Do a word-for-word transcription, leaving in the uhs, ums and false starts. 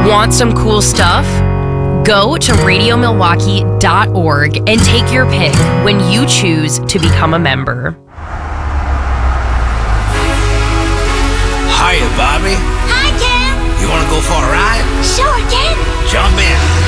Want some cool stuff? Go to radio milwaukee dot org and take your pick when you choose to become a member. Hiya, Bobby. Hi, Ken. You want to go for a ride? Sure, Ken. Jump in.